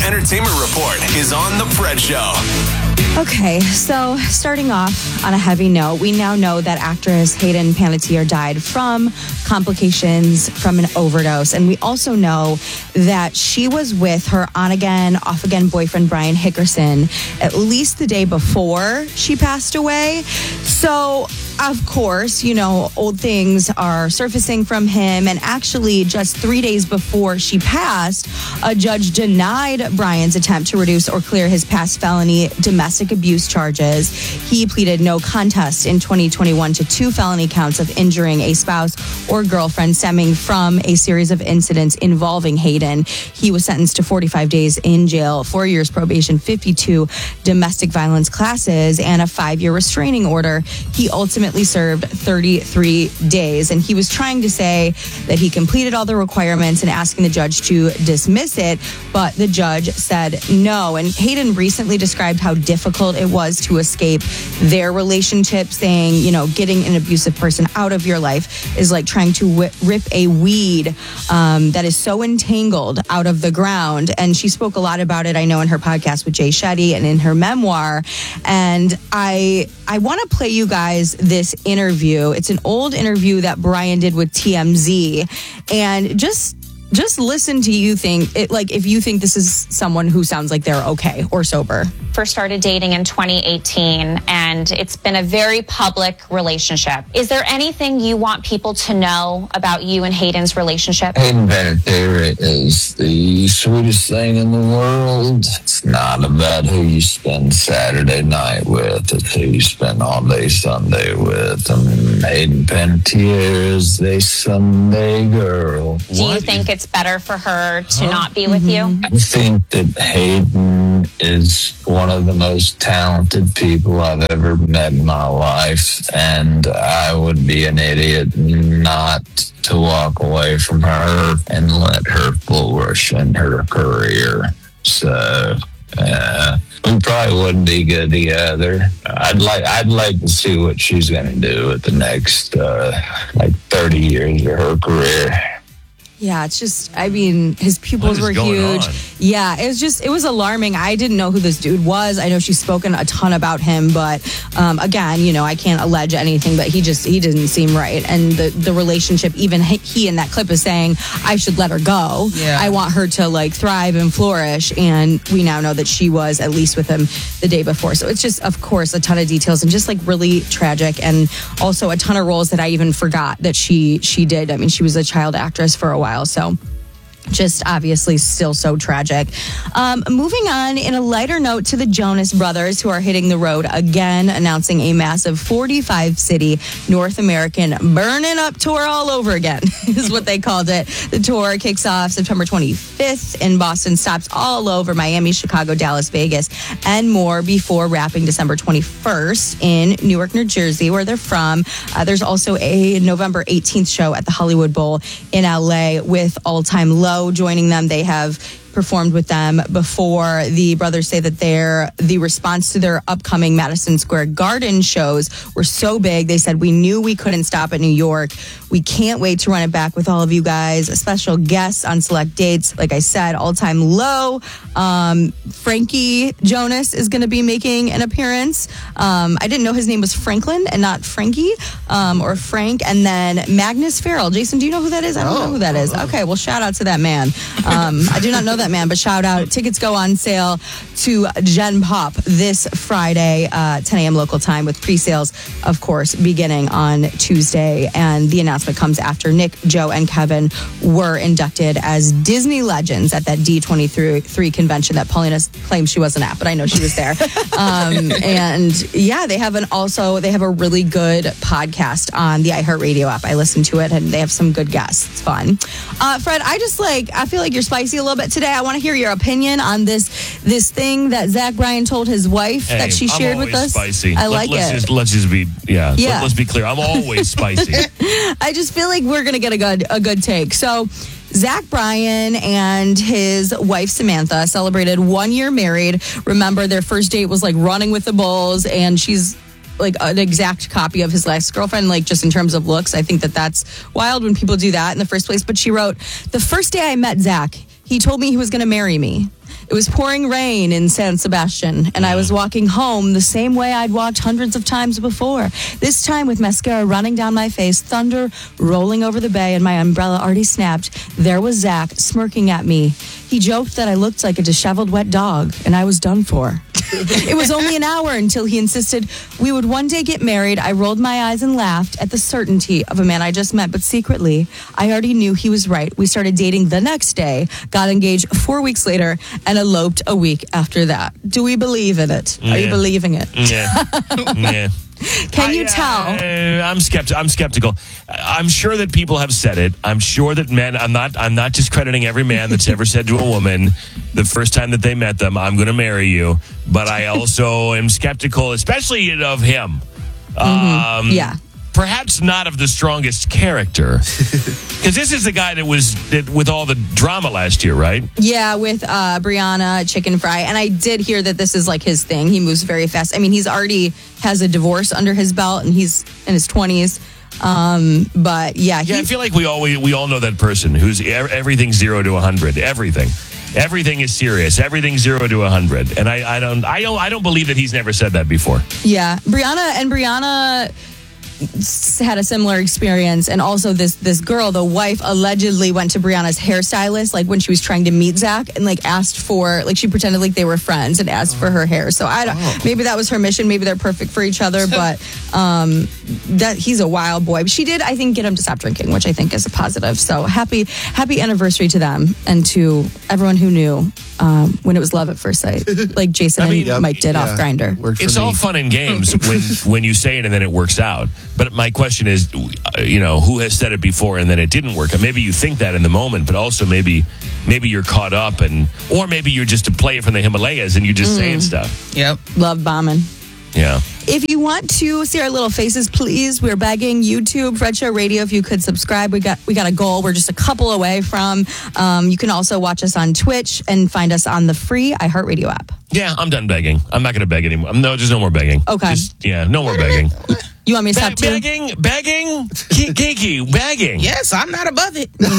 Entertainment Report is on The Fred Show. Okay, so starting off on a heavy note, we now know that actress Hayden Panettiere died from complications from an overdose. And we also know that she was with her on-again, off-again boyfriend, Brian Hickerson, at least the day before she passed away. So, of course, you know, old things are surfacing from him. And actually, just 3 days before she passed, a judge denied Brian's attempt to reduce or clear his past felony domestic abuse charges. He pleaded no contest in 2021 to 2 felony counts of injuring a spouse or girlfriend stemming from a series of incidents involving Hayden. He was sentenced to 45 days in jail, 4 years probation, 52 domestic violence classes, and a 5-year restraining order. He ultimately served 33 days, and he was trying to say that he completed all the requirements and asking the judge to dismiss it, but the judge said no. And Hayden recently described how difficult it was to escape their relationship, saying, you know, getting an abusive person out of your life is like trying to rip a weed that is so entangled out of the ground. And she spoke a lot about it, I know, in her podcast with Jay Shetty and in her memoir. And I want to play you guys this interview. It's an old interview that Brian did with TMZ, and just listen to you think it, like if you think this is someone who sounds like they're okay or sober. First started dating in 2018, and it's been a very public relationship. Is there anything you want people to know about you and Hayden's relationship? Hayden Panettiere is the sweetest thing in the world. It's not about who you spend Saturday night with. It's who you spend all day Sunday with. And Hayden Panettiere is a Sunday girl. Do you think it's better for her to not be with you? I think that Hayden is one of the most talented people I've ever met in my life, and I would be an idiot not to walk away from her and let her flourish in her career. So, we probably wouldn't be good together. I'd like to see what she's going to do with the next 30 years of her career. Yeah, it's just, I mean, his pupils were huge. Yeah, it was alarming. I didn't know who this dude was. I know she's spoken a ton about him, but again, you know, I can't allege anything, but he didn't seem right. And the relationship, even he in that clip is saying, I should let her go. Yeah. I want her to like thrive and flourish. And we now know that she was at least with him the day before. So it's just, of course, a ton of details and just like really tragic. And also a ton of roles that I even forgot that she did. I mean, she was a child actress for a while. So just obviously still so tragic. Moving on, in a lighter note, to the Jonas Brothers, who are hitting the road again, announcing a massive 45-city North American burning up tour all over again, is what they called it. The tour kicks off September 25th in Boston, stops all over Miami, Chicago, Dallas, Vegas, and more before wrapping December 21st in Newark, New Jersey, where they're from. There's also a November 18th show at the Hollywood Bowl in LA with All Time Low joining them. They have performed with them before. The brothers say that the response to their upcoming Madison Square Garden shows were so big. They said, we knew we couldn't stop at New York. We can't wait to run it back with all of you guys. Special guests on select dates. Like I said, All Time Low. Frankie Jonas is going to be making an appearance. I didn't know his name was Franklin and not Frankie or Frank. And then Magnus Farrell. Jason, do you know who that is? I don't know who that is. Okay, well, shout out to that man. I do not know that man, but shout out. Tickets go on sale to Gen Pop this Friday, 10 a.m. local time, with pre-sales, of course, beginning on Tuesday. And the announcement comes after Nick, Joe, and Kevin were inducted as Disney legends at that D23 convention that Paulina claims she wasn't at, but I know she was there. And yeah, they have a really good podcast on the iHeartRadio app. I listened to it, and they have some good guests. It's fun. Fred, I feel like you're spicy a little bit today. I want to hear your opinion on this thing that Zach Bryan told his wife that she shared with us. Spicy. Let's be clear. I'm always spicy. I just feel like we're gonna get a good take. So Zach Bryan and his wife Samantha celebrated 1 year married. Remember, their first date was like running with the bulls, and she's like an exact copy of his last girlfriend, like just in terms of looks. I think that's wild when people do that in the first place. But she wrote, "The first day I met Zach, he told me he was going to marry me. It was pouring rain in San Sebastian, and I was walking home the same way I'd walked hundreds of times before. This time with mascara running down my face, thunder rolling over the bay, and my umbrella already snapped. There was Zach smirking at me. He joked that I looked like a disheveled wet dog, and I was done for. It was only an hour until he insisted we would one day get married. I rolled my eyes and laughed at the certainty of a man I just met, but secretly, I already knew he was right. We started dating the next day, got engaged 4 weeks later, and eloped a week after that. Do we believe in it? Are you believing it? Yeah. Yeah. Can you tell? I'm skeptical. I'm sure that people have said it. I'm sure that men. I'm not discrediting every man that's ever said to a woman the first time that they met them, "I'm going to marry you." But I also am skeptical, especially of him. Yeah. Perhaps not of the strongest character, because this is the guy that was with all the drama last year, right? Yeah, with Brianna Chicken Fry. And I did hear that this is like his thing. He moves very fast. I mean, he's already has a divorce under his belt, and he's in his 20s. But yeah, I feel like we all know that person who's everything 0 to 100. Everything is serious. Everything 0 to 100. And I don't believe that he's never said that before. Yeah, Brianna had a similar experience, and also this girl, the wife, allegedly went to Brianna's hairstylist like when she was trying to meet Zach, and like asked for, like, she pretended like they were friends and asked for her hair. So I don't, maybe that was her mission. Maybe they're perfect for each other, but that he's a wild boy. But she did, I think, get him to stop drinking, which I think is a positive. So happy anniversary to them and to everyone who knew when it was love at first sight, like Jason and Mike did off Grindr. It's all fun and games when you say it and then it works out. But my question is, who has said it before and then it didn't work? And maybe you think that in the moment, but also maybe you're caught up, or maybe you're just a player from the Himalayas and you're just saying stuff. Yep. Love bombing. Yeah. If you want to see our little faces, please, we're begging YouTube, Fred Show Radio, if you could subscribe. We got a goal. We're just a couple away from. You can also watch us on Twitch and find us on the free iHeartRadio app. Yeah, I'm done begging. I'm not going to beg anymore. No, there's no more begging. Okay. No more begging. You want me to stop too? Begging? Kiki, begging. Yes, I'm not above it. Me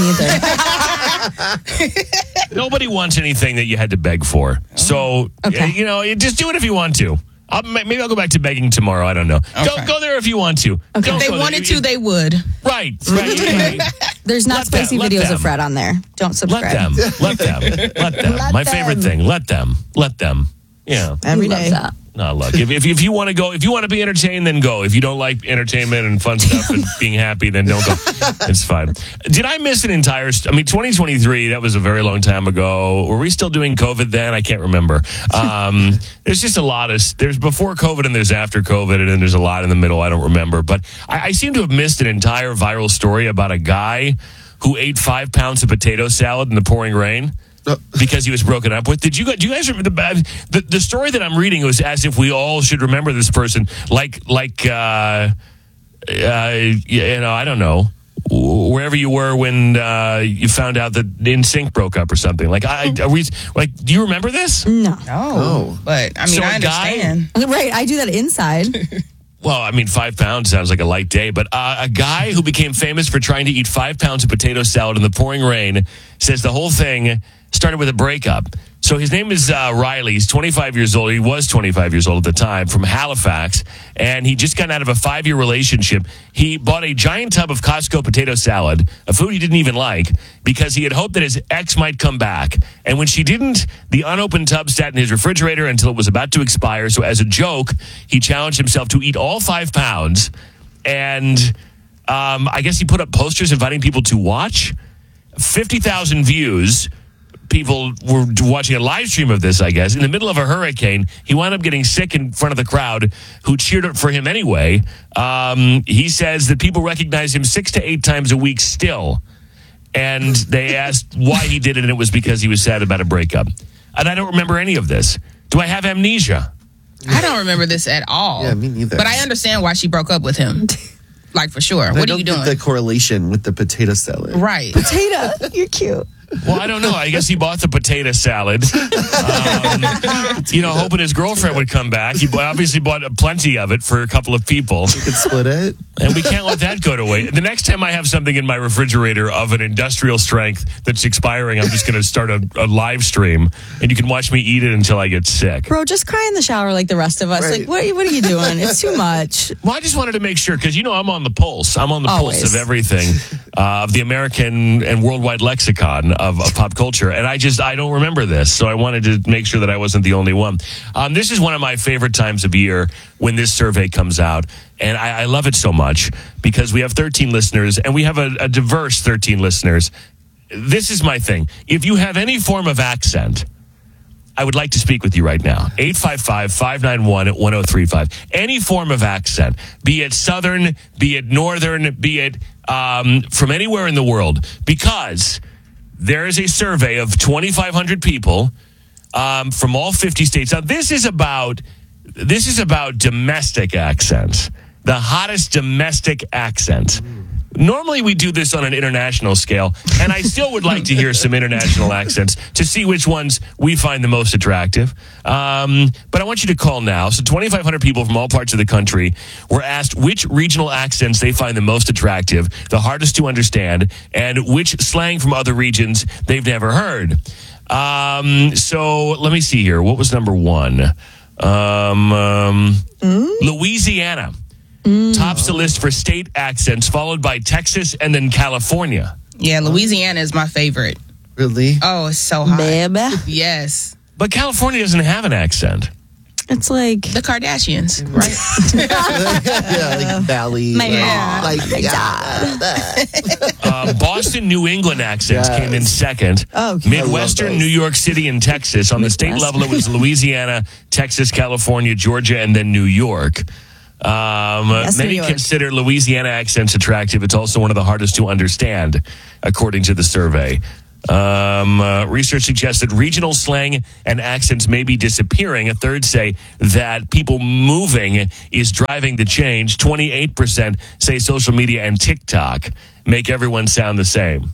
neither. Nobody wants anything that you had to beg for. So, just do it if you want to. Maybe I'll go back to begging tomorrow. I don't know. Okay. Go there if you want to. Okay. If they wanted to, they would. Right. There's not spicy videos of Fred on there. Don't subscribe. Let them. My favorite thing. Let them. Yeah. Every day. No, look, if you want to go, if you want to be entertained, then go. If you don't like entertainment and fun stuff and being happy, then don't go. It's fine. Did I miss an entire... 2023, that was a very long time ago. Were we still doing COVID then? I can't remember. There's just a lot of... There's before COVID and there's after COVID, and then there's a lot in the middle. I don't remember. But I seem to have missed an entire viral story about a guy who ate 5 pounds of potato salad in the pouring rain. Because he was broken up with. Do you guys remember the story that I'm reading? Was as if we all should remember this person, I don't know, wherever you were when you found out that NSYNC broke up or something. Do you remember this? No. But I understand. Right, I do that inside. Well, 5 pounds sounds like a light day, but a guy who became famous for trying to eat 5 pounds of potato salad in the pouring rain says the whole thing started with a breakup. So his name is Riley. He's 25 years old. He was 25 years old at the time, from Halifax, and he just got out of a 5-year relationship. He bought a giant tub of Costco potato salad, a food he didn't even like, because he had hoped that his ex might come back. And when she didn't, the unopened tub sat in his refrigerator until it was about to expire. So as a joke, he challenged himself to eat all 5 pounds, and I guess he put up posters inviting people to watch. 50,000 views. People were watching a live stream of this, I guess. In the middle of a hurricane, he wound up getting sick in front of the crowd, who cheered up for him anyway. He says that people recognize him 6 to 8 times a week still. And they asked why he did it, and it was because he was sad about a breakup. And I don't remember any of this. Do I have amnesia? I don't remember this at all. Yeah, me neither. But I understand why she broke up with him. Like, for sure. What are you doing? The correlation with the potato salad. Right. Potato. You're cute. Well, I don't know. I guess he bought the potato salad, hoping his girlfriend would come back. He obviously bought plenty of it for a couple of people. You could split it. And we can't let that go to waste. The next time I have something in my refrigerator of an industrial strength that's expiring, I'm just going to start a live stream, and you can watch me eat it until I get sick. Bro, just cry in the shower like the rest of us. Right. Like, what are you doing? It's too much. Well, I just wanted to make sure, because, I'm on the pulse. I'm on the Always. pulse of everything, of the American and worldwide lexicon of pop culture. And I don't remember this. So I wanted to make sure that I wasn't the only one. This is one of my favorite times of year when this survey comes out. And I love it so much because we have 13 listeners, and we have a diverse 13 listeners. This is my thing. If you have any form of accent, I would like to speak with you right now. 855-591-1035. Any form of accent, be it Southern, be it Northern, be it from anywhere in the world, because there is a survey of 2,500 people from all 50 states. Now, this is about domestic accents, the hottest domestic accents. Normally, we do this on an international scale, and I still would like to hear some international accents to see which ones we find the most attractive. But I want you to call now. So 2,500 people from all parts of the country were asked which regional accents they find the most attractive, the hardest to understand, and which slang from other regions they've never heard. So let me see here. What was number one? Louisiana. Tops the list for state accents, followed by Texas and then California. Yeah, Louisiana is my favorite. Really? Oh, it's so hot. Baby. Yes. But California doesn't have an accent. It's like The Kardashians, right? Yeah, like Valley. my mom. Boston, New England accents Yes. came in second. Oh, okay. Midwestern, New York City, and Texas. On the state level, it was Louisiana, Texas, California, Georgia, and then New York. New Many York. consider Louisiana accents attractive. It's also one of the hardest to understand, according to the survey. Research suggests that regional slang and accents may be disappearing. A third say that people moving is driving the change. 28% say social media and TikTok make everyone sound the same.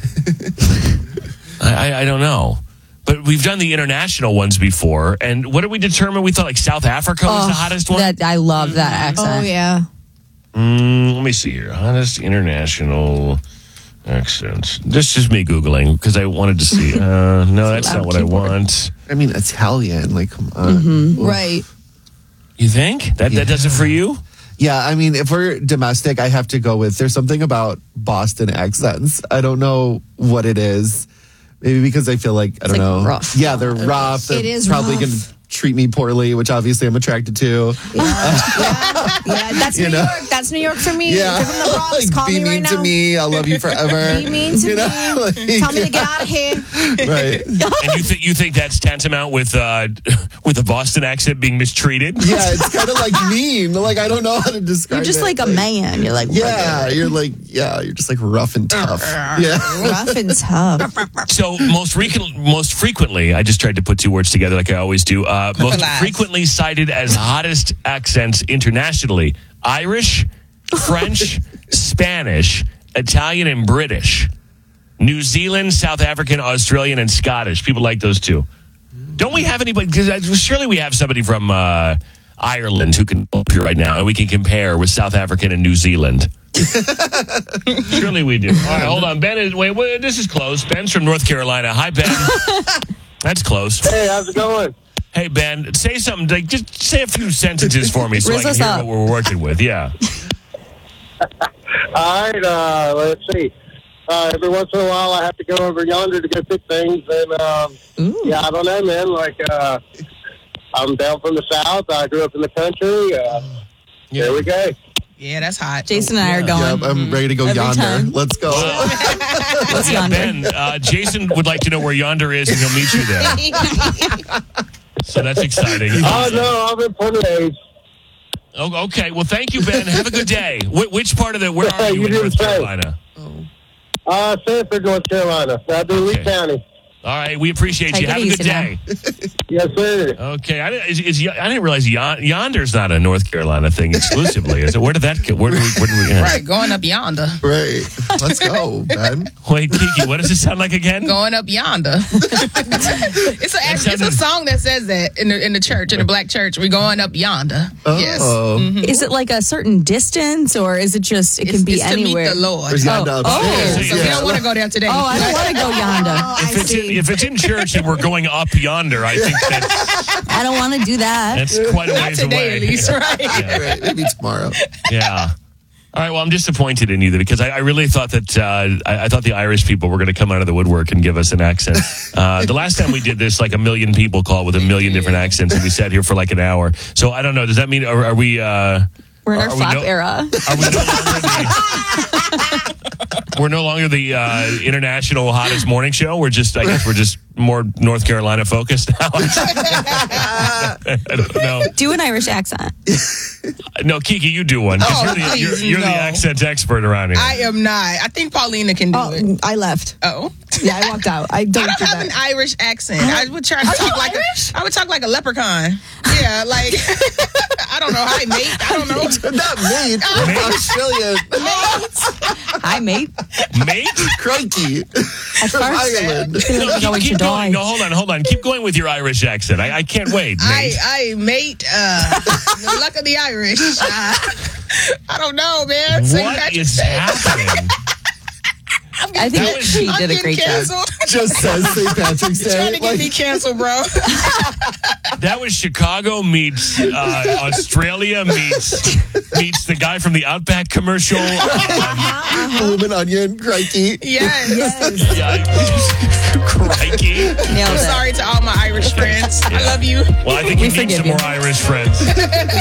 I don't know. But we've done the international ones before. And what did we determine? We thought like South Africa was the hottest one? I love that accent. Oh, yeah. Let me see here. Hottest international accents. This is me Googling because I wanted to see. No, that's not what I want. I mean, Italian. Like, come on. Mm-hmm. Right. You think? That does it for you? Yeah, I mean, if we're domestic, I have to go with, there's something about Boston accents. I don't know what it is. Maybe because I feel like, I don't know. Rough. Yeah, they're rough. They're It is probably rough. going to treat me poorly, which obviously I'm attracted to. Yeah, that's New York. That's New York for me. Yeah. You're from the Bronx. Like, Call be me mean right to now. me. I'll love you forever. Be mean to me. Like, Tell me to get out of here. Right. And you think that's tantamount with a Boston accent being mistreated? Yeah, it's kind of like mean. Like, I don't know how to describe You're just it. like a man. You're like Yeah, you're just like rough and tough. Yeah. rough and tough. So most frequently, I just tried to put two words together like I always do. Most Alive. frequently cited as hottest accents internationally: Irish, French, Spanish, Italian, and British. New Zealand, South African, Australian, and Scottish. People like those two. Don't we have anybody? Because surely we have somebody from Ireland who can up here right now, and we can compare with South African and New Zealand. Surely we do. All right, hold on. Ben is wait. This is close. Ben's from North Carolina. Hi, Ben. That's close. Hey, how's it going? Hey, Ben, say something. Like, just say a few sentences for me so I Riz can us hear up. what we're working with. Yeah. All right, let's see. Every once in a while, I have to go over yonder to go pick things, and yeah, I don't know, man. Like, I'm down from the South. I grew up in the country. There we go. Yeah, that's hot. Jason and I are going. Yeah, I'm ready to go Every yonder. time. Let's go. What's Yeah, yonder? Ben, Jason would like to know where yonder is, and he'll meet you there. So that's exciting. Oh, no, I'm in Puerto Rico. Oh, okay. Well, thank you, Ben. Have a good day. Which part of where are you You in didn't North say. Carolina? Sanford, North Carolina. I do Lee Okay. County. All right, we appreciate Take you. it Have a good easy day. Yes, sir. Okay, I didn't realize Yonder's not a North Carolina thing exclusively. Is it? Where did that go? Where do we Right, going up yonder. Right. Let's go, Ben. Wait, Kiki, what does it sound like again? Going up yonder. It's a song that says that in the church, in the black church. We're going up yonder. Oh. Yes. Is it like a certain distance, or is it just it can be it's anywhere? to meet the Lord. There's yonder upstairs. So we don't want to go there today. Oh, I don't want to go yonder. If it's in church and we're going up yonder, I think I don't want to do that. that's quite a Not ways today, away. at least, right? Yeah. Right, maybe tomorrow. Yeah. All right. Well, I'm disappointed in you because I really thought that I thought the Irish people were going to come out of the woodwork and give us an accent. The last time we did this, like 1 million people called with 1 million different accents, and we sat here for like an hour. So I don't know. Does that mean are we? We're in our flap era. We're no longer the international hottest morning show. I guess we're just more North Carolina focused now. I don't know. Do an Irish accent. No, Kiki, you do one. 'cause you're the accent expert around here. I am not. I think Paulina can do it. I left. Oh. Yeah, I walked out. I don't I don't do have that. an Irish accent. I would try to talk like I would talk like a leprechaun. Yeah, like I don't know. Hi, mate. I don't know. Not mate. Australian. Hi, mate. Mate? Crikey. From Ireland. Keep going. No, hold on. Keep going with your Irish accent. I can't wait. Mate. Mate. The luck of the Irish. I don't know, man. What is happening? I think she did a great job. Just says St. Patrick's Day. Trying to get me canceled, bro. That was Chicago meets Australia meets the guy from the Outback commercial. Bloomin' onion, crikey. Yes. Crikey. Nailed I'm it. sorry to all my Irish friends. I love you. Well, I think you need forgive some you. more Irish friends.